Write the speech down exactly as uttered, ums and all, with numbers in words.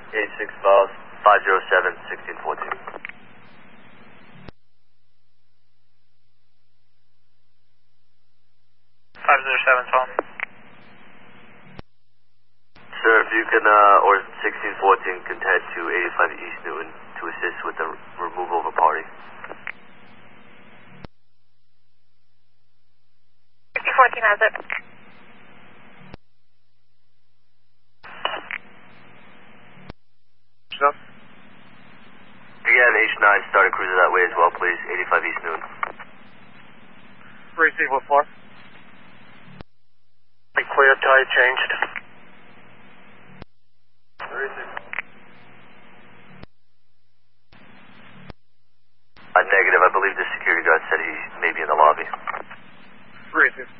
eighty-six Falls, five zero seven, sixteen fourteen. five zero seven, phone. Sir, if you can, uh, or sixteen fourteen can head to eighty-five East Newton to assist with the removal of a party. sixteen fourteen has it. Stuff? You can have H nine start a cruiser that way as well, please. eighty-five East Newton. Receive what for? Be clear, tire changed. Uh, negative. I believe the security guard said he may be in the lobby. Receive.